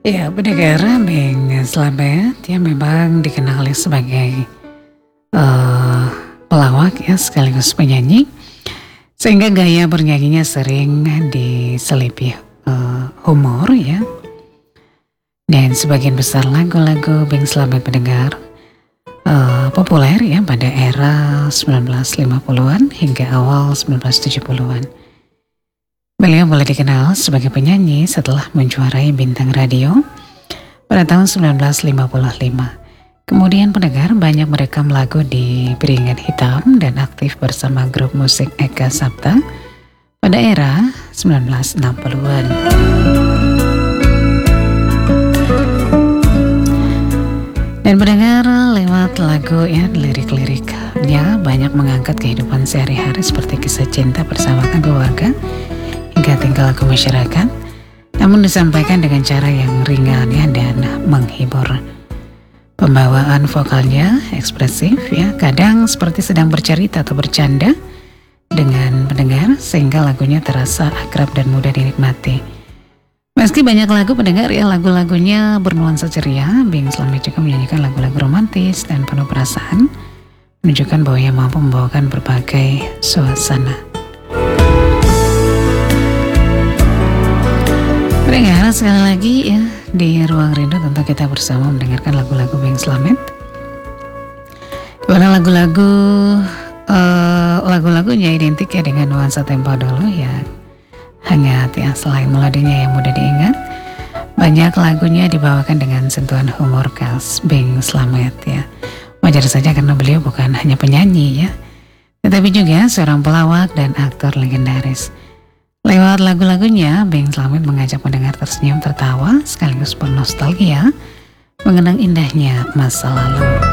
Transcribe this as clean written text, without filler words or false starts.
Ya, pendengar Beng Slamet ya memang dikenali sebagai pelawak ya sekaligus penyanyi, sehingga gaya bernyanyinya sering diselipi humor ya. Dan sebagian besar lagu-lagu Beng Slamet pendengar populer ya pada era 1950-an hingga awal 1970-an. Beliau boleh dikenal sebagai penyanyi setelah menjuarai bintang radio pada tahun 1955. Kemudian pendengar banyak merekam lagu di Piringan Hitam dan aktif bersama grup musik Eka Sapta pada era 1960-an. Dan pendengar lewat lagu ya, lirik-liriknya banyak mengangkat kehidupan sehari-hari seperti kisah cinta bersama keluarga hingga tingkah laku masyarakat, namun disampaikan dengan cara yang ringan ya dan menghibur. Pembawaan vokalnya ekspresif ya, kadang seperti sedang bercerita atau bercanda dengan pendengar sehingga lagunya terasa akrab dan mudah dinikmati. Meski banyak lagu pendengar ya, lagu-lagunya bernuansa ceria, Beng Slamet juga menyanyikan lagu-lagu romantis dan penuh perasaan, menunjukkan bahwa ia mampu membawakan berbagai suasana. Pendengar, sekali lagi ya di Ruang Rindu tentu kita bersama mendengarkan lagu-lagu Beng Slamet. Dimana lagu-lagunya identik ya dengan nuansa tempo dulu ya, hangat ya, selain melodinya yang mudah diingat, banyak lagunya dibawakan dengan sentuhan humor khas Beng Slamet ya. Wajar saja karena beliau bukan hanya penyanyi ya, tetapi juga seorang pelawak dan aktor legendaris. Lewat lagu-lagunya, Beng Slamet mengajak pendengar tersenyum tertawa sekaligus bernostalgia mengenang indahnya masa lalu.